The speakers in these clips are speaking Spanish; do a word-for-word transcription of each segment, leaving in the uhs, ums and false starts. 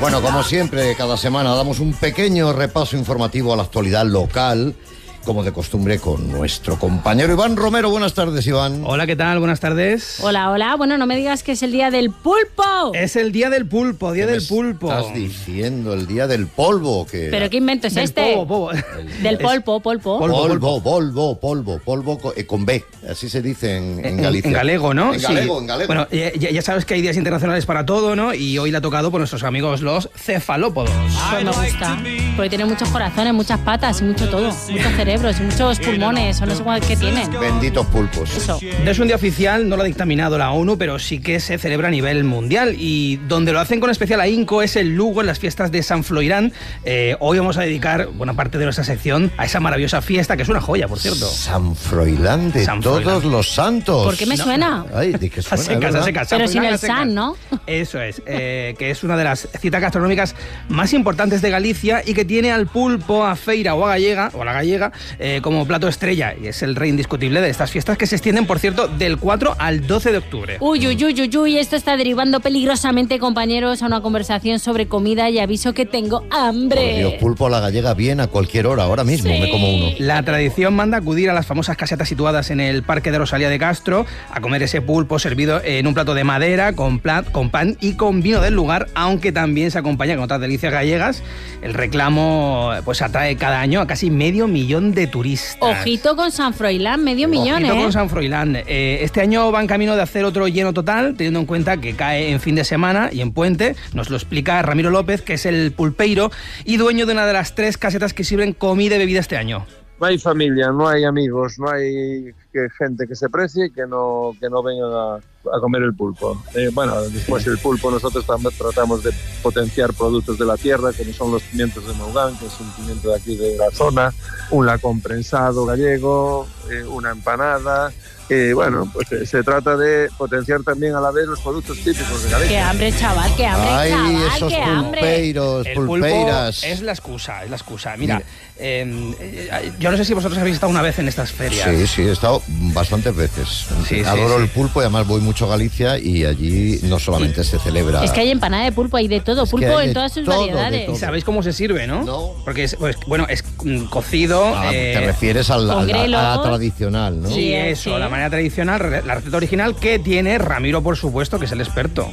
Bueno, como siempre, cada semana damos un pequeño repaso informativo a la actualidad local, como de costumbre, con nuestro compañero Iván Romero. Buenas tardes, Iván. Hola, ¿qué tal? Buenas tardes. Hola, hola. Bueno, no me digas que es el día del pulpo. Es el día del pulpo, día ¿Qué del me pulpo. estás diciendo? El día del polvo. Que ¿Pero qué invento es Del este? polvo, polvo. Del polpo, polpo. Polvo, Polvo, polvo, polvo, polvo con, eh, con B, así se dice en, en Galicia. En galego, ¿no? En galego, Sí. en galego. Bueno, ya, ya sabes que hay días internacionales para todo, ¿no? Y hoy le ha tocado por nuestros amigos los cefalópodos. Pues me gusta. Porque tiene muchos corazones, muchas patas y mucho todo. Muchos cerebros y muchos pulmones, o no sé qué tienen. Benditos pulpos. Eso. No es un día oficial, no lo ha dictaminado la ONU, pero sí que se celebra a nivel mundial. Y donde lo hacen con especial ahínco es en Lugo, en las fiestas de San Froilán. Eh, hoy vamos a dedicar buena parte de nuestra sección a esa maravillosa fiesta, que es una joya, por cierto. San Froilán de San todos Froilán. los santos. ¿Por qué me No. suena? Ay, ¿de qué suena? A secas, ¿verdad? a secas. Pero San sin Froilán el a secas. san, ¿no? Eso es, eh, que es una de las citas gastronómicas más importantes de Galicia y que tiene al pulpo, a feira o a gallega, o a la gallega, eh, como plato estrella. Y es el rey indiscutible de estas fiestas, que se extienden, por cierto, del cuatro al doce de octubre. Uy, uy, uy, uy, uy, esto está derivando peligrosamente, compañeros, a una conversación sobre comida y aviso que tengo hambre. Por Dios, pulpo a la gallega bien a cualquier hora, ahora mismo Sí. me como uno. La tradición manda acudir a las famosas casetas situadas en el Parque de Rosalía de Castro a comer ese pulpo servido en un plato de madera, con, plat, con pan y con vino del lugar, aunque también se acompaña con otras delicias gallegas. El reclamo pues atrae cada año a casi medio millón de turistas. Ojito con San Froilán, medio millón, Ojito ¿eh? con San Froilán. Eh, este año va en camino de hacer otro lleno total, teniendo en cuenta que cae en fin de semana y en puente. Nos lo explica Ramiro López, que es el pulpeiro y dueño de una de las tres casetas que sirven comida y bebida este año. No hay familia, no hay amigos, no hay que, gente que se precie que no, que no vengan a, a comer el pulpo. Eh, bueno, después el pulpo nosotros también tratamos de potenciar productos de la tierra, como son los pimientos de Mougán, que es un pimiento de aquí de la zona, un lacón prensado gallego, eh, una empanada. Eh, bueno, pues eh, se trata de potenciar también a la vez los productos típicos de Galicia. Qué hambre, chaval, qué hambre, Ay, chaval, esos qué hambre. pulpeiros, El pulpo pulpeiras. es la excusa, es la excusa. Mira, eh, eh, yo no sé si vosotros habéis estado una vez en estas ferias. Sí, sí, he estado bastantes veces. Sí, Adoro sí, el sí. pulpo y además voy mucho a Galicia y allí no solamente se celebra... Es que hay empanada de pulpo, hay de todo, Es que pulpo hay de en todas sus todo, de variedades. todo. ¿Y sabéis cómo se sirve, no? No. Porque es, pues, bueno, es mm, cocido. Ah, eh, te refieres al- con al- a, la, grelos. tradicional, ¿no? Sí, Sí, eso, sí. la manera tradicional, re- la receta original que tiene Ramiro, por supuesto, que es el experto.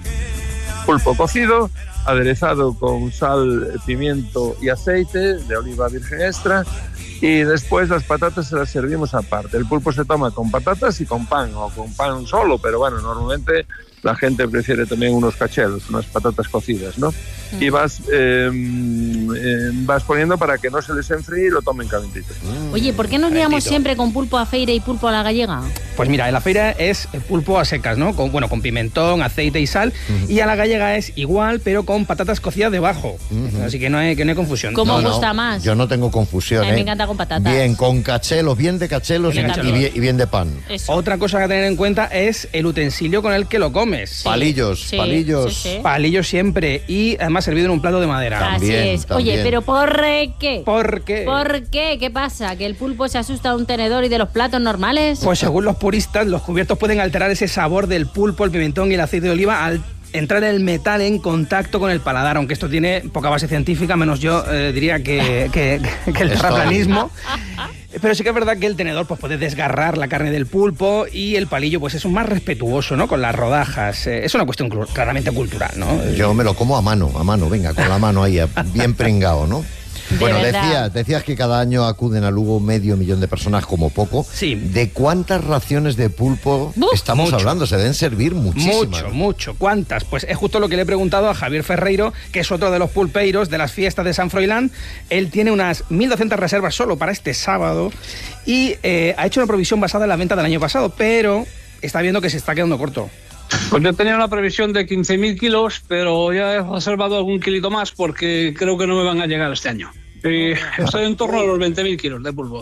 Pulpo cocido, aderezado con sal, pimiento y aceite de oliva virgen extra, y después las patatas se las servimos aparte. El pulpo se toma con patatas y con pan, o con pan solo, pero bueno, normalmente la gente prefiere también unos cachelos, unas patatas cocidas, ¿no? Y vas, eh, eh, vas poniendo para que no se les enfríe y lo tomen calentito. Oye, ¿por qué nos liamos Calentito. siempre con pulpo a feira y pulpo a la gallega? Pues mira, en la feira es pulpo a secas, ¿no? Con, bueno, con pimentón, aceite y sal. Y a la gallega es igual, pero con patatas cocidas debajo. Ujú. Así que no hay, que no hay confusión. ¿Cómo No, no, gusta más? Yo no tengo confusión, A mí me ¿eh? encanta con patatas. Bien, con cachelos, bien de cachelos y, Bien de y bien, y bien de pan. Eso. Otra cosa que tener en cuenta es el utensilio con el que lo comes. Sí, Palillos, sí, palillos. sí, sí. Palillo siempre y además servido en un plato de madera. Así También, es. también. Oye, pero ¿por qué? ¿Por qué? ¿Por qué? ¿Qué pasa? ¿Que el pulpo se asusta de un tenedor y de los platos normales? Pues según los puristas, los cubiertos pueden alterar ese sabor del pulpo, el pimentón y el aceite de oliva al entrar el metal en contacto con el paladar, aunque esto tiene poca base científica, menos yo eh, diría que, que, que el Esto- terraplanismo. Pero sí que es verdad que el tenedor pues, puede desgarrar la carne del pulpo y el palillo pues es un más respetuoso, ¿no? Con las rodajas. Eh, es una cuestión clu- claramente cultural, ¿no? Yo me lo como a mano, a mano, venga, con la mano ahí, bien pringado, ¿no? De Bueno, verdad. decías, decías que cada año acuden a Lugo medio millón de personas como poco. Sí. ¿De cuántas raciones de pulpo ¡Buf! estamos Mucho. hablando? Se deben servir muchísimas. Mucho, mucho. ¿Cuántas? Pues es justo lo que le he preguntado a Javier Ferreiro, que es otro de los pulpeiros de las fiestas de San Froilán. Él tiene unas mil doscientas reservas solo para este sábado y eh, ha hecho una provisión basada en la venta del año pasado, pero está viendo que se está quedando corto. Pues yo tenía una previsión de quince mil kilos, pero ya he reservado algún kilito más porque creo que no me van a llegar este año. Y estoy en torno a los veinte mil kilos de pulpo.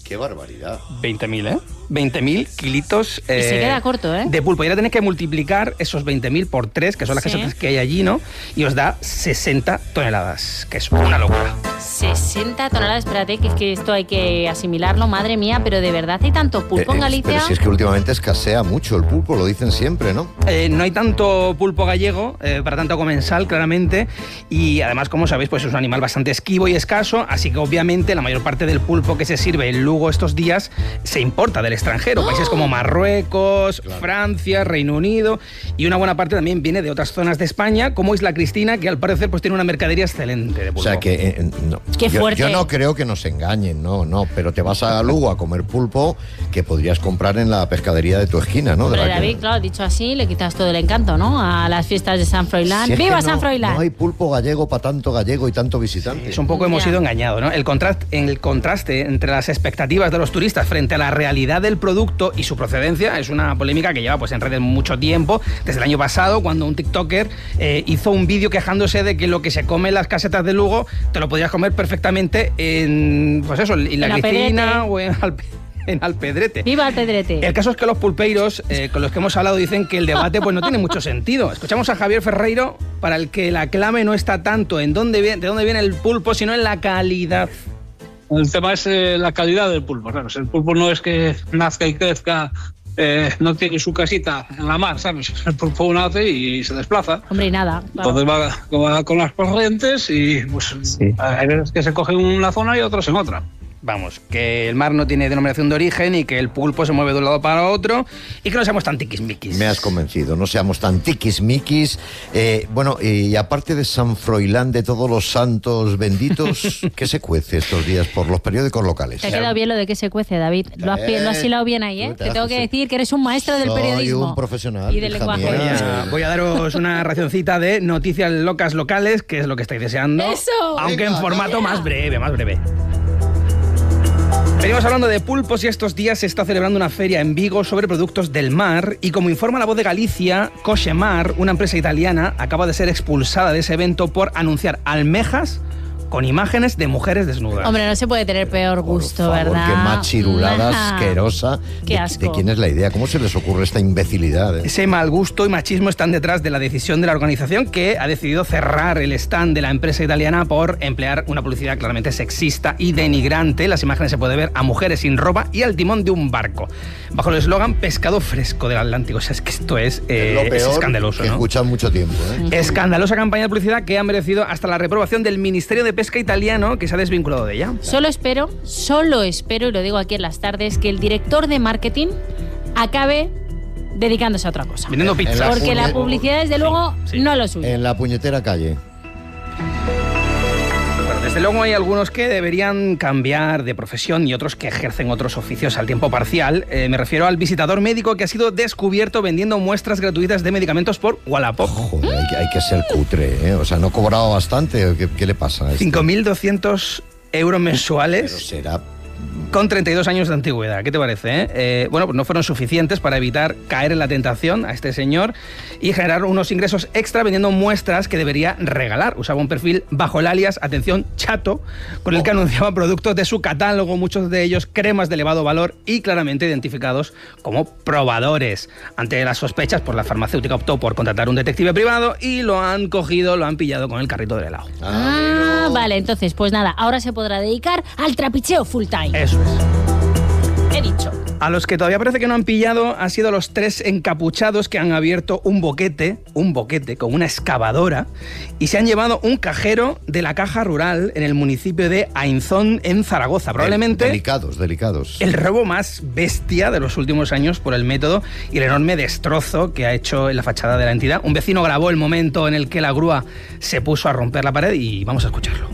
¡Qué barbaridad! veinte mil, ¿eh? veinte mil kilitos eh, y se queda corto, ¿eh? de pulpo. Y ahora tenéis que multiplicar esos veinte mil por tres, que son las Sí. casetas que hay allí, ¿no? Y os da sesenta toneladas, que es una locura. sesenta toneladas, espérate, que es que esto hay que asimilarlo, madre mía, pero de verdad hay tanto pulpo Eh, en eh, Galicia. Pero si es que últimamente escasea mucho el pulpo, lo dicen siempre, ¿no? Eh, no hay tanto pulpo gallego, eh, para tanto comensal, claramente, y además, como sabéis, pues es un animal bastante esquivo y escaso, así que obviamente la mayor parte del pulpo que se sirve en Lugo estos días se importa del extranjero, países como Marruecos, Claro. Francia, Reino Unido, y una buena parte también viene de otras zonas de España, como Isla Cristina, que al parecer pues tiene una mercadería excelente de O pulpo. sea que eh, no. Qué yo, fuerte. yo no creo que nos engañen, no, no, pero te vas a Lugo a comer pulpo que podrías comprar en la pescadería de tu esquina, ¿no? De Hombre, la que- David, claro, dicho así, le quitas todo el encanto, ¿no? A las fiestas de San Froilán. Si es que ¡Viva no- San Froilán! No hay pulpo gallego para tanto gallego y tanto visitante. Es un poco hemos Ya. sido engañados, ¿no? El contraste, el contraste entre las expectativas de los turistas frente a la realidad del producto y su procedencia es una polémica que lleva pues en redes mucho tiempo, desde el año pasado, cuando un tiktoker eh, hizo un vídeo quejándose de que lo que se come en las casetas de Lugo te lo podrías comer perfectamente en, pues eso, en la En Cristina Alpedrete. o en, Alpe- en Alpedrete. ¡Viva el Pedrete! El caso es que los pulpeiros eh, con los que hemos hablado dicen que el debate pues no tiene mucho sentido. Escuchamos a Javier Ferreiro, para el que la clave no está tanto en dónde viene, de dónde viene el pulpo, sino en la calidad. El tema es eh, la calidad del pulpo. Claro, el pulpo no es que nazca y crezca, eh, no tiene su casita en la mar, ¿sabes? El pulpo nace y se desplaza. Hombre, y nada. claro. Entonces va, va con las corrientes y pues hay veces que se coge en una zona y otras en otra. Vamos, que el mar no tiene denominación de origen y que el pulpo se mueve de un lado para otro y que no seamos tan tiquismiquis. Me has convencido, no seamos tan tiquismiquis. Eh, bueno, y aparte de San Froilán, de todos los santos benditos, ¿qué se cuece estos días por los periódicos locales? Te ha quedado bien lo de que se cuece, David. Lo has, Eh, lo has hilado bien ahí, ¿eh? tú te Te tengo haces- que decir que eres un maestro del Soy periodismo. un profesional, Y del hija lenguaje. mía. Voy a, voy a daros una racioncita de noticias locas locales, que es lo que estáis deseando. ¡Eso! Aunque Venga, en formato venga. más breve, más breve. Venimos hablando de pulpos y estos días se está celebrando una feria en Vigo sobre productos del mar y como informa La Voz de Galicia, Coxemar, una empresa italiana, acaba de ser expulsada de ese evento por anunciar almejas con imágenes de mujeres desnudas. Hombre, no se puede tener peor gusto, Por favor, ¿verdad? qué machirulada Nah. asquerosa. Qué ¿De- asco. ¿De quién es la idea? ¿Cómo se les ocurre esta imbecilidad? eh? Ese mal gusto y machismo están detrás de la decisión de la organización que ha decidido cerrar el stand de la empresa italiana por emplear una publicidad claramente sexista y denigrante. En las imágenes se puede ver a mujeres sin ropa y al timón de un barco, bajo el eslogan pescado fresco del Atlántico. O sea, es que esto es, eh, Es lo es peor escandaloso, que he ¿no? escuchado mucho tiempo. ¿eh? Escandalosa campaña de publicidad que ha merecido hasta la reprobación del Ministerio de Pesca italiano, que se ha desvinculado de ella. Solo espero, solo espero, y lo digo aquí en las tardes, que el director de marketing acabe dedicándose a otra cosa. Vendiendo En pizzas. la Porque la puñe- publicidad, desde luego, sí. no es lo suyo. En la puñetera calle. Bueno, desde luego hay algunos que deberían cambiar de profesión y otros que ejercen otros oficios al tiempo parcial. Eh, me refiero al visitador médico que ha sido descubierto vendiendo muestras gratuitas de medicamentos por Wallapop. Joder, hay, que- hay que ser cutre, ¿eh? O sea, no cobraba bastante. ¿Qué, qué le pasa a este? cinco mil doscientos euros Pero mensuales será... con treinta y dos años de antigüedad. ¿Qué te parece? Eh? Eh, bueno, pues no fueron suficientes para evitar caer en la tentación a este señor y generar unos ingresos extra vendiendo muestras que debería regalar. Usaba un perfil bajo el alias, atención, Chato, con el que anunciaba productos de su catálogo, muchos de ellos cremas de elevado valor y claramente identificados como probadores. Ante las sospechas, pues la farmacéutica optó por contratar un detective privado y lo han cogido, lo han pillado con el carrito del helado. Ah, vale, entonces, pues nada, ahora se podrá dedicar al trapicheo full time. Eso es. He dicho. A los que todavía parece que no han pillado han sido los tres encapuchados que han abierto un boquete, un boquete con una excavadora y se han llevado un cajero de la caja rural en el municipio de Ainzón, en Zaragoza. Probablemente Delicados, delicados. el robo más bestia de los últimos años por el método y el enorme destrozo que ha hecho en la fachada de la entidad. Un vecino grabó el momento en el que la grúa se puso a romper la pared y vamos a escucharlo.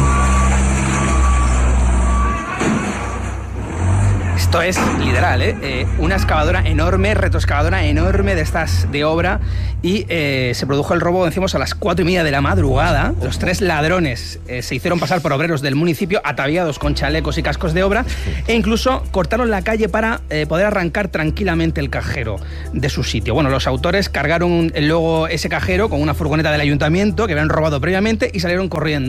Esto es literal, ¿eh? Eh, una excavadora enorme, retroexcavadora enorme de estas de obra y eh, se produjo el robo, decimos, a las cuatro y media de la madrugada. Los tres ladrones eh, se hicieron pasar por obreros del municipio ataviados con chalecos y cascos de obra e incluso cortaron la calle para eh, poder arrancar tranquilamente el cajero de su sitio. Bueno, los autores cargaron luego ese cajero con una furgoneta del ayuntamiento que habían robado previamente y salieron corriendo.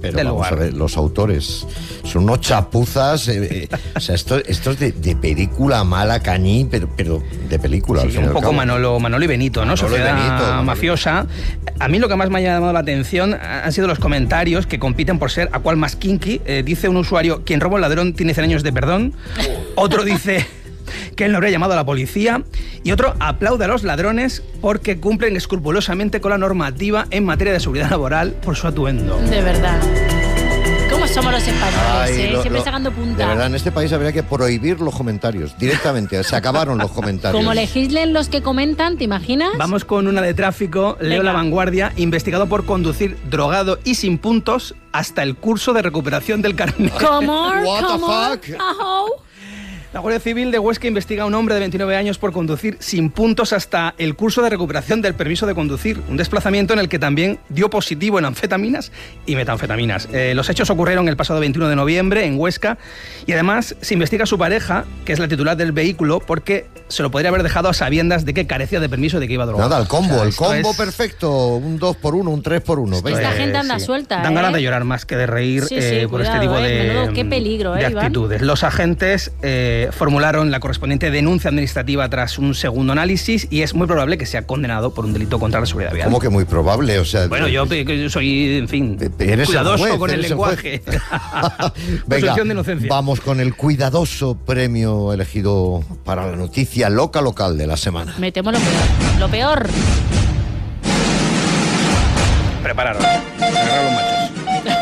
pero del vamos lugar. a ver, los autores son unos chapuzas, eh, eh, o sea, esto, esto es de, de película mala, cañí, pero, pero de película. Sí, al fin y un al poco cabo. Manolo, Manolo y Benito, ¿no? Manolo y Sociedad Benito, Manolo y mafiosa. A mí lo que más me ha llamado la atención han sido los comentarios que compiten por ser a cuál más kinky. Eh, dice un usuario, quien roba un ladrón tiene cien años de perdón. Otro dice que él no habría llamado a la policía. Y otro aplaude a los ladrones porque cumplen escrupulosamente con la normativa en materia de seguridad laboral por su atuendo. De verdad. ¿Cómo somos los españoles? Ay, eh? lo- Siempre lo- sacando punta. De verdad, en este país habría que prohibir los comentarios directamente. Se acabaron los comentarios. Como legislen los que comentan, ¿te imaginas? Vamos con una de tráfico. Leo Venga. La Vanguardia, investigado por conducir drogado y sin puntos hasta el curso de recuperación del carnet. Come on, What the come on. fuck? Ajo. La Guardia Civil de Huesca investiga a un hombre de veintinueve años por conducir sin puntos hasta el curso de recuperación del permiso de conducir, un desplazamiento en el que también dio positivo en anfetaminas y metanfetaminas. Eh, los hechos ocurrieron el pasado veintiuno de noviembre en Huesca y además se investiga a su pareja, que es la titular del vehículo, porque se lo podría haber dejado a sabiendas de que carecía de permiso y de que iba drogado. Nada, el combo, O sea, el esto combo es- perfecto. Un dos por uno, un tres por uno. esto Venga. Esta es- gente anda sí. suelta, Dan ¿eh? ganas de llorar más que de reír Sí, sí, eh, por este cuidado, tipo eh. de, Menudo, qué peligro, de eh, Iván. actitudes. Los agentes eh, formularon la correspondiente denuncia administrativa tras un segundo análisis y es muy probable que sea condenado por un delito contra la seguridad vial. ¿Cómo que muy probable? O sea, Bueno, yo, que yo soy, en fin, Eres el cuidadoso juez, con el eres el lenguaje. Venga, Presunción de inocencia. vamos con el cuidadoso premio elegido para la noticia loca local de la semana. Metemos lo peor. Lo peor. Prepararos. Agarrar los machos.